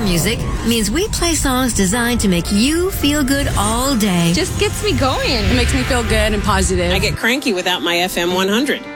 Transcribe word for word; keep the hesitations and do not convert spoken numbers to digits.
music means we play songs designed to make you feel good all day. Just gets me going. It makes me feel good and positive. I get cranky without my F M one hundred.